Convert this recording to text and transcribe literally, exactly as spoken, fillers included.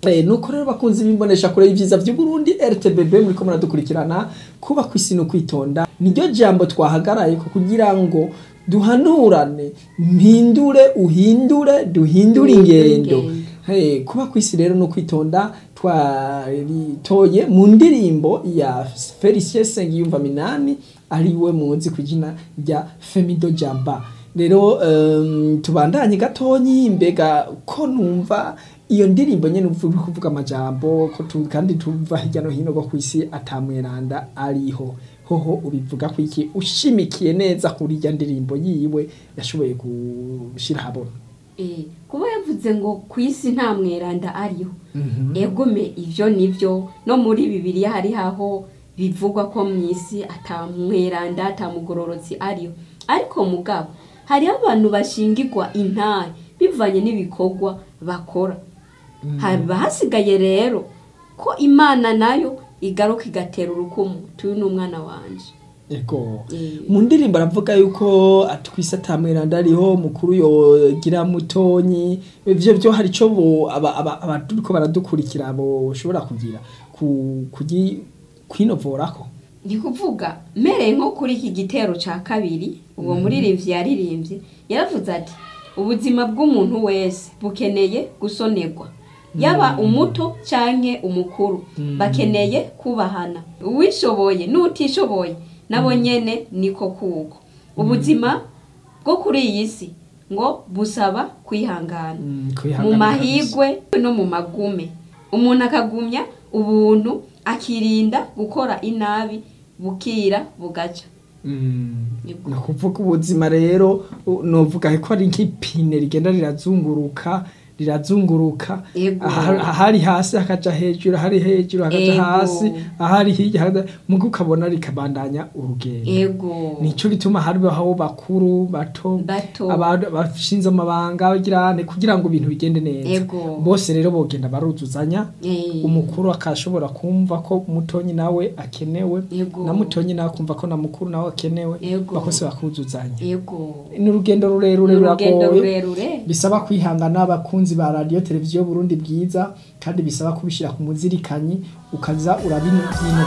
Eh nuko rero bakunzi bimbonesha kure y'ivyiza vy'u Burundi R T B B muri ko muradukurikirana kuba kwisi no kwitonda niryo jambo twahagaraye ko kugira ngo duhanurane mpindure uhindure duhindure ingendo. Hey, kuba kwisi rero no kwitonda twaritoye mu ndirimbo ya Felicien Sengiyumva Minani ariwe muzi kwijina rya Femido Jamba. Rero um, tubandanye gatonyi mbega ko numva iyo ndirimbo nyene uvuga kuvuga amajambo ko tu, kandi tuva hirya no hino go kwisi atamweranda ariho hoho ubivuga ko iki ushimikiye neza kuri ya ndirimbo yiwe yashoboye gushira habona. Eh kuba yavuze ngo kwisi nta mweranda ariho mm -hmm. Egome ivyo nivyo no muri Bibiliya hari haho bivugwa ko mwisi atamweranda atamugororotsi ariho ariko mugabo hari abantu bashingirwa intare bivanye n'ibikorwa bakora. Mm. Haba hasigaye rero ko Imana nayo igaruka igatera urukumu tuyu n'umwana wanje. Ego. E. Mu ndirimbo aravuga yuko atwisa tamweranda ariho mukuru yo gira mutonyi ivyo byo hari cyo bo abaduko baradukurikira bo ushobora kugira ku kugi kwinovorako. Ndi kuvuga mere nko kuri iki gitero ca kabiri uwo muri revyi yaririmbye yaravuze ati ubuzima bw'umuntu wese bukeneye gusonerwa yaba umuto canke umukuru bakeneye kubahana uwishoboye n'utishoboye nabo nyene niko kuko ubuzima bwo kuri iyi si ngo busaba kwihangana mu mahigwe no mu magume umuntu akagumya ubuntu akirinda gukora inabi bukira bugaca. Mm. Nakuvuga ubuzima rero novuga ko ari nk'ipine rigenda rirazunguruka rirazunguruka ahari hasi hakaja hejuru hari hejuru hakaja hasi ahari hirya mugo ukabona rikabandanya urugendo. Ego nico gituma hari aho bakuru bato abantu bashinze amabanga bagirane kugira ngo ibintu bigende neza. Bose rero bogenda baruzuzanya umukuru akashobora kumva ko mutonyi nawe akenewe na mutonyi nawe kumva ko na mukuru nawe akenewe bakose bakuzuzanya. Ego ni urugendo rurerure ruragoye bisaba kwihangana abakunzi ba radio televiziyo Burundi bwiza kandi bisaba kubishira ku muzirikanyi ukaza urabino